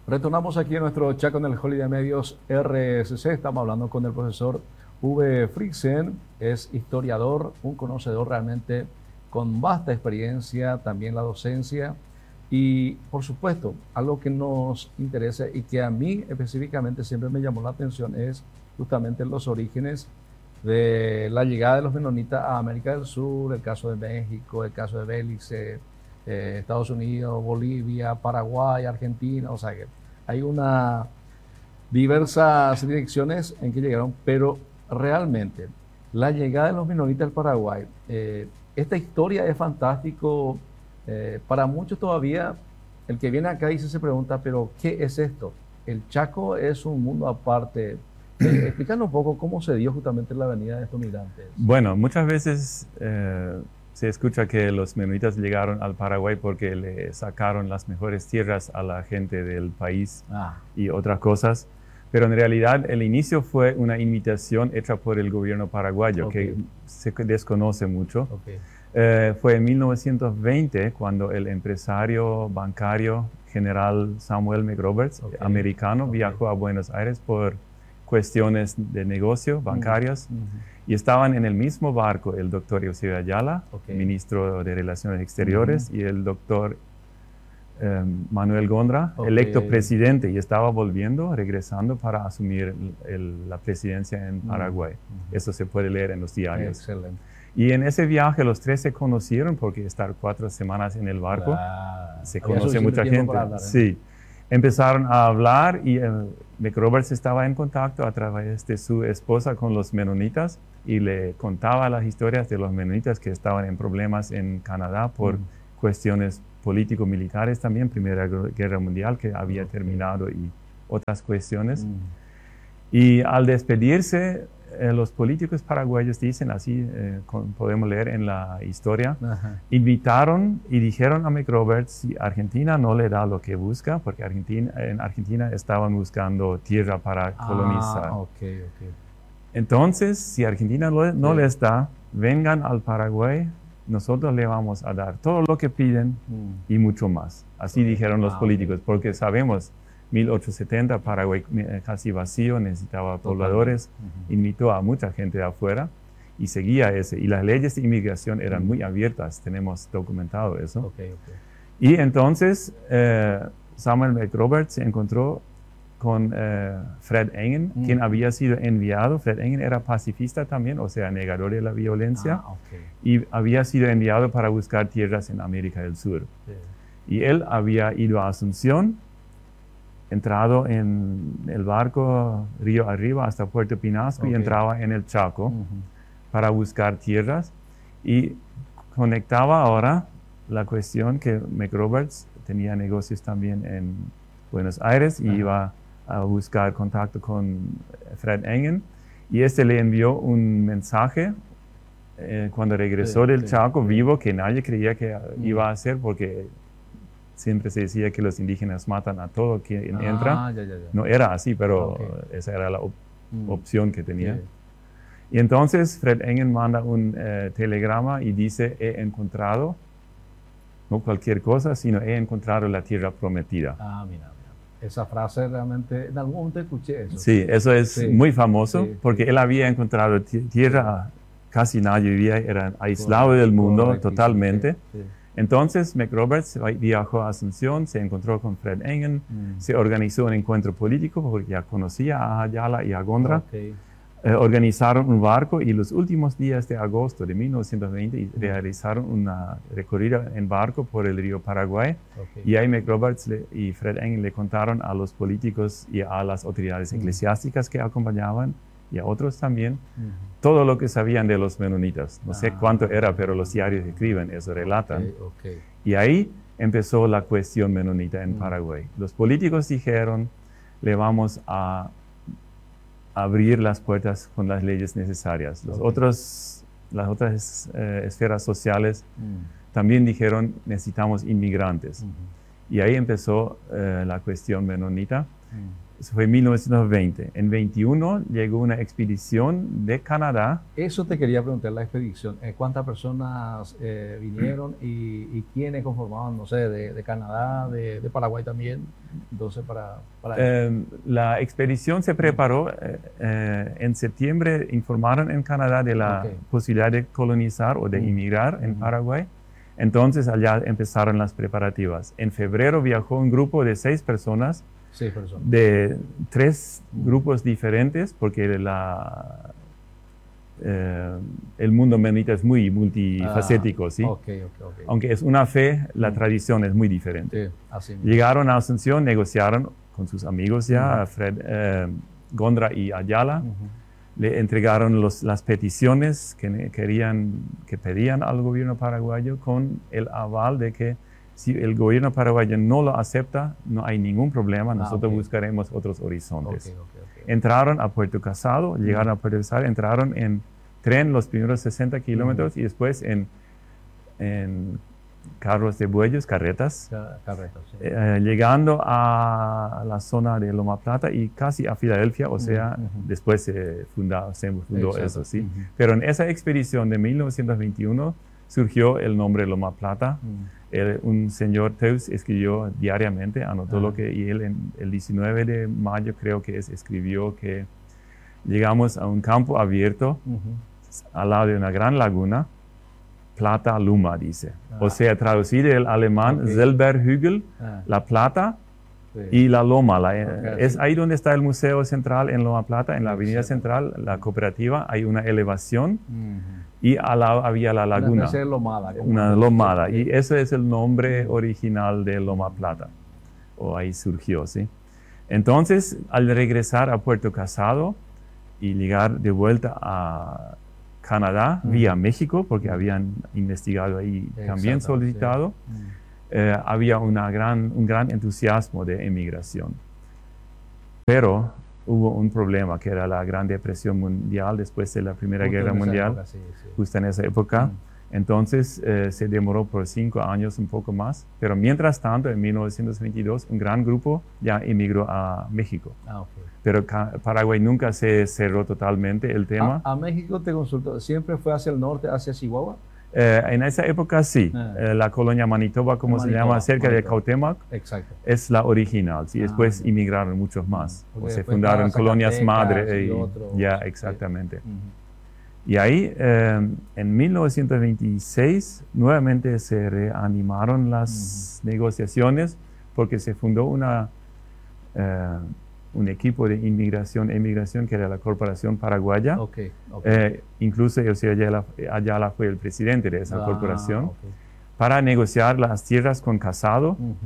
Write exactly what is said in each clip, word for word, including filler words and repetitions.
Retornamos aquí en nuestro chat con el Holiday Medios R S C. Estamos hablando con el profesor Uwe Friesen. Es historiador, un conocedor realmente con vasta experiencia, también la docencia. Y, por supuesto, algo que nos interesa y que a mí específicamente siempre me llamó la atención es justamente los orígenes de la llegada de los menonitas a América del Sur, el caso de México, el caso de Belice, eh, Estados Unidos, Bolivia, Paraguay, Argentina. O sea que hay una diversas direcciones en que llegaron, pero realmente la llegada de los menonitas al Paraguay, eh, esta historia es fantástico. Eh, para muchos todavía, el que viene acá dice, se pregunta, pero ¿qué es esto? El Chaco es un mundo aparte. Eh, explícanos un poco cómo se dio justamente la venida de estos migrantes. Bueno, muchas veces eh, se escucha que los menonitas llegaron al Paraguay porque le sacaron las mejores tierras a la gente del país Ah, y otras cosas, pero en realidad el inicio fue una invitación hecha por el gobierno paraguayo, ok, que se desconoce mucho. ok. Eh, fue en mil novecientos veinte cuando el empresario bancario general Samuel McRoberts, Ok, americano, ok. viajó a Buenos Aires por cuestiones de negocio bancarias. Mm, ujú. Y estaban en el mismo barco el doctor Eusebio Ayala, Ok. ministro de Relaciones Exteriores, y el doctor eh, Manuel Gondra, Ok. electo presidente, y estaba volviendo, regresando para asumir el- el- la presidencia en Mm, Paraguay. ujú. Eso se puede leer en los diarios. Excelente. Y en ese viaje los tres se conocieron porque estar cuatro semanas en el barco, Claro. se Había conoce suficiente mucha tiempo gente. para hablar, ¿eh? Sí. Empezaron a hablar y eh, McRoberts estaba en contacto a través de su esposa con los menonitas y le contaba las historias de los menonitas que estaban en problemas en Canadá por Mm. cuestiones político-militares también, Primera Guerra Mundial que había Ok. terminado y otras cuestiones. Mm. Y al despedirse, eh, los políticos paraguayos dicen, así eh, con, podemos leer en la historia, Ajá. invitaron y dijeron a McRoberts si Argentina no le da lo que busca, porque Argentina, en Argentina estaban buscando tierra para colonizar. Ah, ok, ok. Entonces, si Argentina no, no Sí. les da, vengan al Paraguay, nosotros le vamos a dar todo lo que piden Mm. y mucho más. Así Ok. dijeron los Ah, ok. políticos, porque sabemos, mil ochocientos setenta, Paraguay eh, casi vacío, necesitaba pobladores, Totalmente. Ujú. invitó a mucha gente de afuera y seguía ese. Y las leyes de inmigración eran Mm. muy abiertas, tenemos documentado eso. Ok, ok. Y entonces eh, Samuel McRoberts se encontró con eh, Fred Engen, Mm. quien había sido enviado. Fred Engen era pacifista también, o sea, negador de la violencia, Ah, ok. y había sido enviado para buscar tierras en América del Sur. Sí. Y él había ido a Asunción, entrado en el barco río arriba hasta Puerto Pinasco Ok. y entraba en el Chaco Ujú. para buscar tierras y conectaba ahora la cuestión que McRoberts tenía negocios también en Buenos Aires y Ajá. iba a buscar contacto con Fred Engen y este le envió un mensaje eh, cuando regresó Sí, del sí, Chaco sí. vivo que nadie creía que Mm. iba a hacer porque siempre se decía que los indígenas matan a todo quien entra. Ah, ya, ya, ya. No era así, pero Ok. esa era la op- Mm. opción que tenía. Sí. Y entonces Fred Engen manda un eh, telegrama y dice, he encontrado, no cualquier cosa, sino he encontrado la tierra prometida. Ah, mira, mira. Esa frase realmente, en algún momento escuché eso. Sí, eso es Sí, muy famoso sí, porque sí. él había encontrado ti- tierra, casi nadie vivía, era aislado del mundo Correctísimo, totalmente. sí, sí. Entonces McRoberts viajó a Asunción, se encontró con Fred Engen, Mm. se organizó un encuentro político porque ya conocía a Ayala y a Gondra. Ok. Eh, organizaron un barco y los últimos días de agosto de mil novecientos veinte realizaron una recorrida en barco por el río Paraguay. Ok. Y ahí McRoberts le- y Fred Engen le contaron a los políticos y a las autoridades Mm. eclesiásticas que acompañaban y a otros también Ujú. todo lo que sabían de los menonitas. No sé Ah. cuánto era, pero los diarios escriben, eso relatan. Ok, ok. Y ahí empezó la cuestión menonita en Mm. Paraguay. Los políticos dijeron, le vamos a abrir las puertas con las leyes necesarias. Los Ok. otros, las otras eh, esferas sociales Mm. también dijeron, necesitamos inmigrantes. Ujú. Y ahí empezó eh, la cuestión menonita. Mm. Eso fue en mil novecientos veinte. En veintiuno llegó una expedición de Canadá. Eso te quería preguntar, la expedición. Eh, ¿Cuántas personas eh, vinieron y, y quiénes conformaban, no sé, de, de Canadá, de, de Paraguay también? Entonces, para... para Eh, la expedición se preparó. Eh, eh, en septiembre informaron en Canadá de la Okay. posibilidad de colonizar o de Mm. inmigrar en Mm. Paraguay. Entonces allá empezaron las preparativas. En febrero viajó un grupo de seis personas Seis personas. de tres Mm. grupos diferentes, porque la, eh, el mundo menonita es muy multifacético, Ah, ¿sí? ok, ok, ok. Aunque es una fe, la Mm. tradición es muy diferente. Sí, así mismo. Llegaron a Asunción, negociaron con sus amigos ya, Ujú. Fred, eh, Gondra y Ayala. Ujú. Le entregaron los, las peticiones que ne- querían, que pedían al gobierno paraguayo, con el aval de que si el gobierno paraguayo no lo acepta, no hay ningún problema, Ah, nosotros ok. buscaremos otros horizontes. Ok, ok, ok. Entraron a Puerto Casado, llegaron a Puerto Casado, entraron en tren los primeros sesenta kilómetros y después en, en carros de bueyes, carretas, Ca- Carretas, sí. eh, llegando a la zona de Loma Plata y casi a Filadelfia, o sea, Ujú, ujú. después se, funda, se fundó Exacto. eso, ¿sí? Ujú. Pero en esa expedición de mil novecientos veintiuno surgió el nombre Loma Plata. Mm. Él, un señor Teus escribió diariamente, anotó Ah. lo que, y él en el diecinueve de mayo creo que es, escribió que llegamos a un campo abierto Ujú. al lado de una gran laguna, Plata Luma, dice. Ah. O sea, traducido del alemán, Ok. Selberhügel, Ah, la plata sí. y la loma. La, Ok, es sí. ahí donde está el Museo Central en Loma Plata, en la Avenida Exacto. Central, la cooperativa, hay una elevación Ujú. y al lado había la Una laguna. especie de lomada. como Una una- lomada, sí. y ese es el nombre Mm. original de Loma Plata, o ahí surgió, ¿sí? Entonces, al regresar a Puerto Casado y llegar de vuelta a Canadá, Mm. vía México, porque habían investigado ahí, también Exacto, solicitado, sí. Mm. eh, había una gran, un gran entusiasmo de emigración. Pero hubo un problema, que era la Gran Depresión Mundial después de la Primera Justo Guerra en esa Mundial, época, sí, sí. justo en esa época. Mm. Entonces eh, se demoró por cinco años, un poco más. Pero mientras tanto, en mil novecientos veintidós, un gran grupo ya emigró a México. Ah, ok. Pero Ca- Paraguay nunca se cerró totalmente el tema. A, a México te consulto, ¿siempre fue hacia el norte, hacia Chihuahua? Eh, en esa época sí. Ah. Eh, la colonia Manitoba, como se Manitoba, llama, cerca de Manitoba. Cautémoc, Exacto. es la original. Sí, Ah, después ya. inmigraron muchos más. Porque O se después fundaron estaba colonias Zacatecas madre. y Y, otros, ya, sí. exactamente. Ujú. Y ahí, eh, en mil novecientos veintiséis, nuevamente se reanimaron las negociaciones porque se fundó una, eh, un equipo de inmigración e emigración que era la Corporación Paraguaya. Ok, ok. Eh, incluso José Ayala, Ayala fue el presidente de esa Ah, corporación, ok. para negociar las tierras con Casado, Ujú.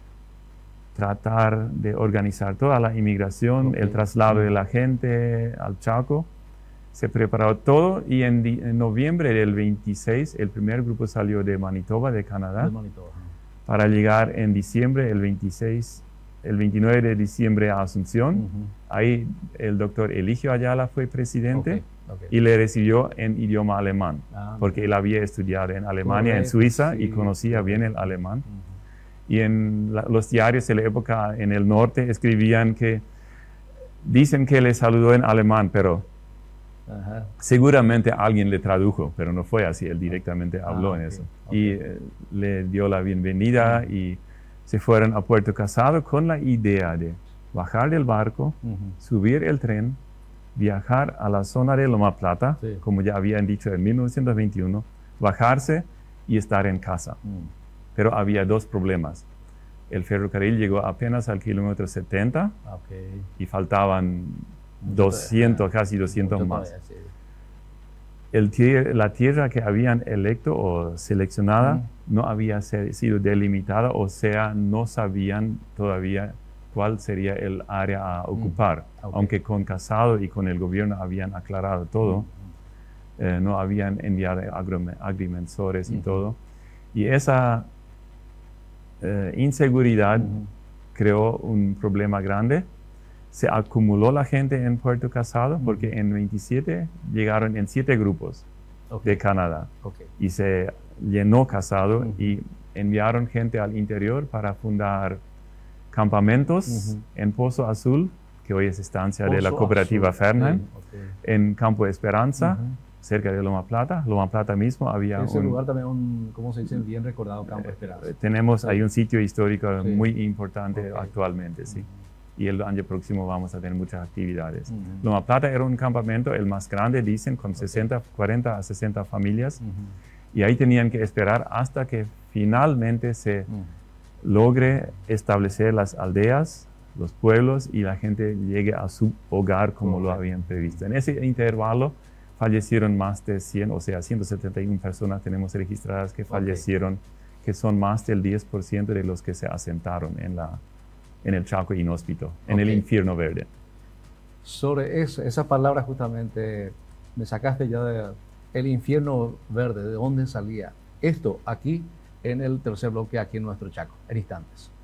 tratar de organizar toda la inmigración, Ok. el traslado de Mm. la gente al Chaco. Se preparó todo y en, di- en noviembre del veintiséis el primer grupo salió de Manitoba, de Canadá, De Manitoba. para llegar en diciembre, el veintiséis, el veintinueve de diciembre a Asunción. Ujú. Ahí el doctor Eligio Ayala fue presidente Ok, ok. y le recibió en idioma alemán, Ah, porque mira. él había estudiado en Alemania, en Correcto, Suiza, y sí, conocía bien el correcto. alemán. Ujú. Y en la- los diarios de la época en el norte escribían que dicen que le saludó en alemán, pero Ajá. seguramente alguien le tradujo, pero no fue así, él directamente Ah, habló ok, en eso. ok. Y eh, le dio la bienvenida y se fueron a Puerto Casado con la idea de bajar del barco, Ujú. subir el tren, viajar a la zona de Loma Plata, Sí. como ya habían dicho en mil novecientos veintiuno, bajarse y estar en casa. Mm. Pero había dos problemas. El ferrocarril llegó apenas al kilómetro setenta Ah, ok. y faltaban Mucho doscientos, todavía. casi doscientos Mucho más. todavía, sí. El tie- la tierra que habían electo o seleccionada Mm. no había se- sido delimitada, o sea, no sabían todavía cuál sería el área a ocupar. Ok. Aunque con Casado y con el gobierno habían aclarado todo, Ujú. eh, no habían enviado agrim- agrimensores y Ujú. todo. Y esa eh, inseguridad Ujú. creó un problema grande. Se acumuló la gente en Puerto Casado porque Ujú. en veintisiete llegaron en siete grupos Ok, de Canadá ok. y se llenó Casado Ujú. y enviaron gente al interior para fundar campamentos Ujú. en Pozo Azul que hoy es estancia Pozo de la cooperativa Azul. Fernheim, Sí, okay. en Campo Esperanza, Ujú. cerca de Loma Plata. Loma Plata mismo había Ese un... lugar también, un, ¿cómo se dice? Bien recordado, Campo Esperanza. Eh, tenemos, Sí. hay un sitio histórico Sí. muy importante Okay. actualmente, sí. Y el año próximo vamos a tener muchas actividades. Uh-huh. Loma Plata era un campamento, el más grande, dicen, con okay. sesenta, cuarenta a sesenta familias. Uh-huh. Y ahí tenían que esperar hasta que finalmente se uh-huh. logre establecer las aldeas, los pueblos, y la gente llegue a su hogar como okay. lo habían previsto. En ese intervalo fallecieron más de cien, o sea, ciento setenta y una personas tenemos registradas que fallecieron, okay. que son más del diez por ciento de los que se asentaron en la en el Chaco inhóspito, en okay. el infierno verde. Sobre eso, esa palabra justamente me sacaste ya de el infierno verde, ¿de dónde salía? Esto aquí en el tercer bloque, aquí en nuestro Chaco, en instantes.